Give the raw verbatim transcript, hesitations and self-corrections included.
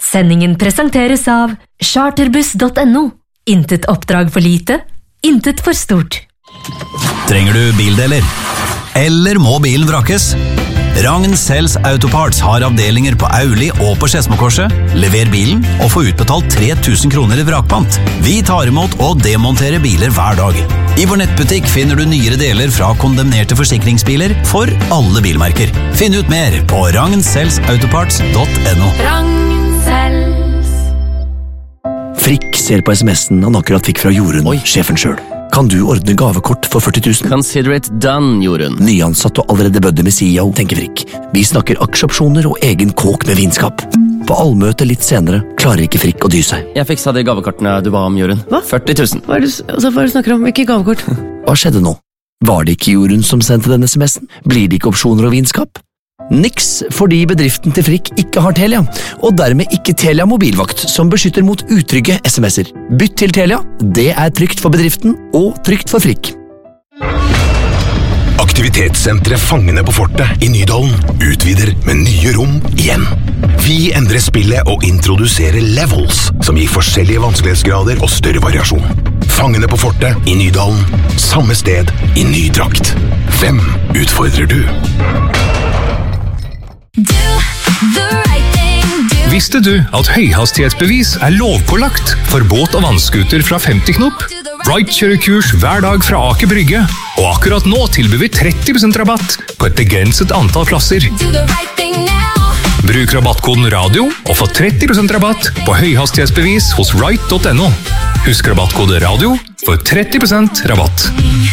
Sendingen presenteres av charterbuss punktum no. Intet oppdrag for lite, intet for stort. Trenger du bildeler? Eller må bilen vrakes? Ragn Sells Autoparts har avdelinger på Auli og på Skedsmokorset. Lever bilen og få utbetalt tre tusen kroner i vrakpant. Vi tar imot og demonterer biler hver dag. I vår nettbutikk finner du nyere deler fra kondemnerte forsikringsbiler for alle bilmerker. Finn ut mer på ragn sells autoparts punktum no. Ragn Sells. Frikk ser på sms'en han akkurat fikk fra Jorunn, Oi. Sjefen selv. Kan du ordne gavekort for førti tusen? Consider it done, Jorunn. Nyansatt og allerede bødde med C E O, tenker Frikk. Vi snakker aksjeopsjoner og egen kåk med vinskap. På allmøte litt senere klarer ikke Frikk å dy seg. Jeg fiksa de gavekortene du ba om, Jorunn. Hva? førti tusen. Hva er det, altså, hva er det du snakker om? Ikke gavekort? Hva skjedde nå? Var det ikke Jorunn som sendte denne sms'en? Blir det ikke opsjoner og vinskap? Niks, fordi bedriften til Frikk ikke har Telia, og dermed ikke Telia mobilvakt, som beskytter mot utrygge sms'er. Bytt til Telia, det er trygt for bedriften, og trygt for Frikk. Aktivitetssentret Fangene på Fortet i Nydalen utvider med nye rom igjen. Vi endrer spillet og introduserer levels, som gir forskjellige vanskelighetsgrader og større variasjon. Fangene på Fortet i Nydalen, samme sted i ny drakt. Hvem utfordrer du? Visste du at høyhastighetsbevis er lovpålagt for båt- og vannskuter fra femti knop? Wright kjører kurs hver dag fra Aker Brygge, og akkurat nå tilbyr vi tretti prosent rabatt på et begrenset antall plasser. Bruk rabattkoden radio og få tretti prosent rabatt på høyhastighetsbevis hos wright punktum no. Husk rabattkode radio for tretti prosent rabatt.